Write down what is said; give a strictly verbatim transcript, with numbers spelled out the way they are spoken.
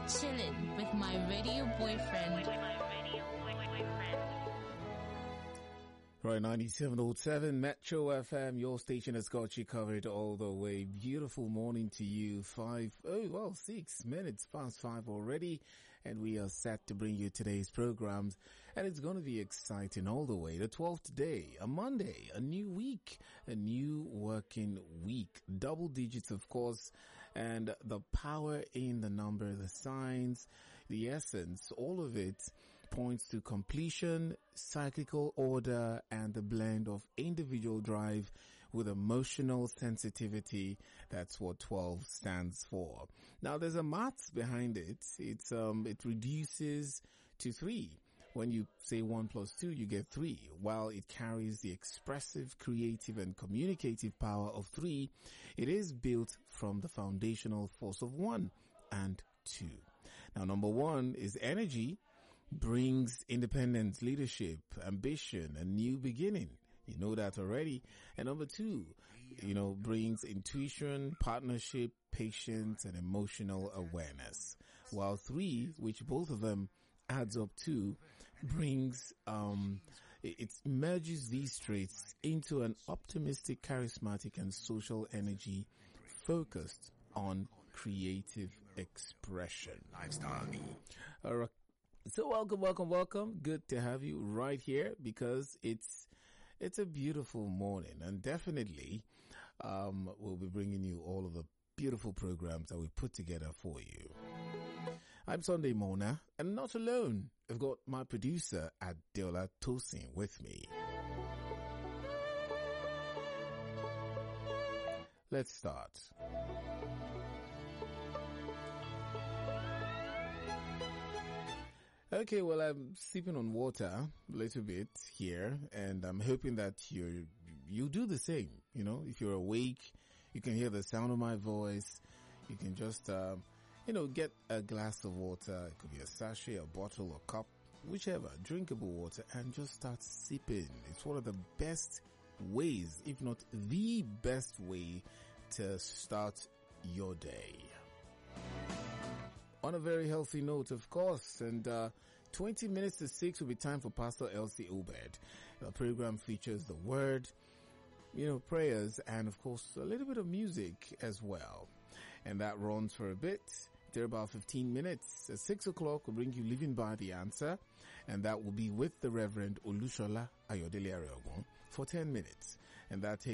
chilling with my radio boyfriend. Right, ninety-seven point seven Metro F M, your station has got you covered all the way. Beautiful morning to you. Five, oh, well, six minutes past five already. And we are set to bring you today's programs. And it's going to be exciting all the way. The twelfth day, a Monday, a new week, a new working week. Double digits, of course. And the power in the number, the signs, the essence, all of it points to completion, cyclical order, and the blend of individual drive with emotional sensitivity. That's what twelve stands for. Now, there's a maths behind it. It's um, it reduces to three. When you say one plus two, you get three. While it carries the expressive, creative, and communicative power of three, it is built from the foundational force of one and two. Now, number one is energy. Brings independence, leadership, ambition, a new beginning. You know that already. And number two, you know, brings intuition, partnership, patience, and emotional awareness. While three, which both of them adds up to, brings, um, it, it merges these traits into an optimistic, charismatic, and social energy focused on creative expression. Lifestyle. All right. So welcome, welcome, welcome. Good to have you right here because it's, it's a beautiful morning and definitely, um, we'll be bringing you all of the beautiful programs that we put together for you. I'm Sunday Mona and not alone. I've got my producer Adeola Tosin with me. Let's start. Okay, well, I'm sipping on water a little bit here, and I'm hoping that you you do the same. You know, if you're awake, you can hear the sound of my voice. You can just, um, you know, get a glass of water. It could be a sachet, a bottle, a cup, whichever, drinkable water, and just start sipping. It's one of the best ways, if not the best way, to start your day. On a very healthy note, of course, and uh twenty minutes to six will be time for Pastor Elsie Obed. The program features the word, you know, prayers, and of course, a little bit of music as well. And that runs for a bit. There about fifteen minutes. At six o'clock, we'll bring you Living by the Answer, and that will be with the Reverend Olushola Ayodele Areogun for ten minutes. And that takes